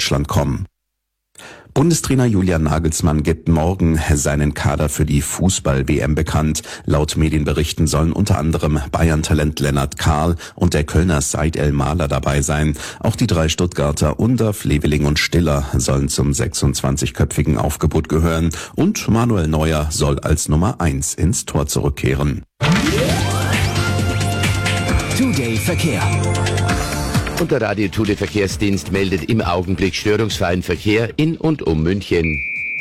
Deutschland kommen. Bundestrainer Julian Nagelsmann gibt morgen seinen Kader für die Fußball-WM bekannt. Laut Medienberichten sollen unter anderem Bayern-Talent Lennart Kahl und der Kölner Said El-Mahler dabei sein. Auch die 3 Stuttgarter Undav, Leveling und Stiller sollen zum 26-köpfigen Aufgebot gehören. Und Manuel Neuer soll als Nummer 1 ins Tor zurückkehren. Today Verkehr. Und der Radio Today Verkehrsdienst meldet im Augenblick störungsfreien Verkehr in und um München.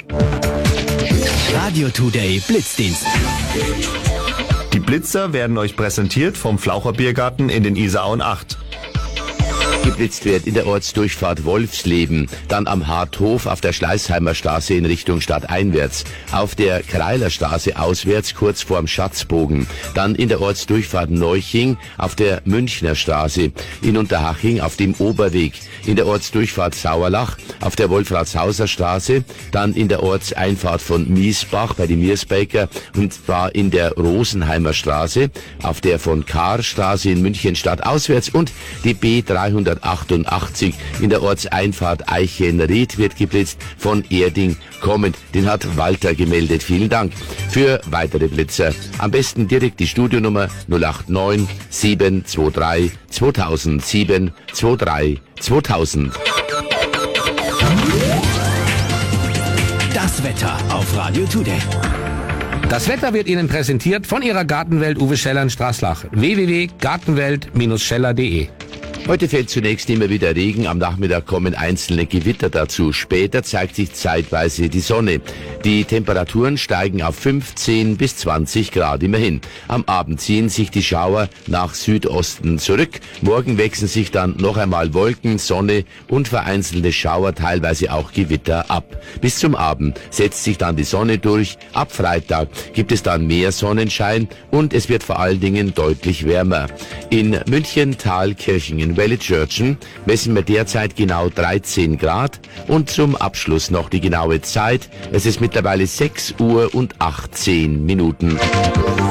Radio Today Blitzdienst. Die Blitzer werden euch präsentiert vom Flaucher Biergarten in den Isarauen 8. Geblitzt wird in der Ortsdurchfahrt Wolfsleben, dann am Harthof auf der Schleißheimer Straße in Richtung stadteinwärts, auf der Kreiler Straße auswärts kurz vorm Schatzbogen, dann in der Ortsdurchfahrt Neuching auf der Münchner Straße, in Unterhaching auf dem Oberweg, in der Ortsdurchfahrt Sauerlach auf der Wolfratshauser Straße, dann in der Ortseinfahrt von Miesbach bei den Miersbaker und zwar in der Rosenheimer Straße, auf der von Kahrstraße in München stadtauswärts und die B388 in der Ortseinfahrt Eichenried wird geblitzt von Erding kommend. Den hat Walter gemeldet. Vielen Dank. Für weitere Blitzer am besten direkt die Studionummer 089 723 2007 23 2000. Das Wetter auf Radio Today. Das Wetter wird Ihnen präsentiert von Ihrer Gartenwelt Uwe Scheller in Straßlach. www.gartenwelt-scheller.de. Heute fällt zunächst immer wieder Regen, am Nachmittag kommen einzelne Gewitter dazu. Später zeigt sich zeitweise die Sonne. Die Temperaturen steigen auf 15 bis 20 Grad immerhin. Am Abend ziehen sich die Schauer nach Südosten zurück. Morgen wechseln sich dann noch einmal Wolken, Sonne und vereinzelte Schauer, teilweise auch Gewitter ab. Bis zum Abend setzt sich dann die Sonne durch. Ab Freitag gibt es dann mehr Sonnenschein und es wird vor allen Dingen deutlich wärmer. In München, Thalkirchen, in Wellitzschörtchen messen wir derzeit genau 13 Grad und zum Abschluss noch die genaue Zeit. Es ist mittlerweile 6 Uhr und 18 Minuten.